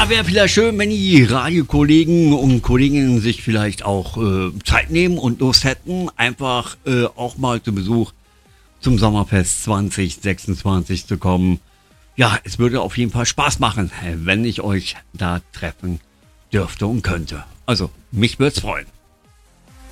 Ja, wäre vielleicht schön, wenn die Radiokollegen und Kolleginnen sich vielleicht auch Zeit nehmen und Lust hätten, einfach auch mal zu Besuch zum Sommerfest 2026 zu kommen. Ja, es würde auf jeden Fall Spaß machen, wenn ich euch da treffen dürfte und könnte. Also, mich würde es freuen.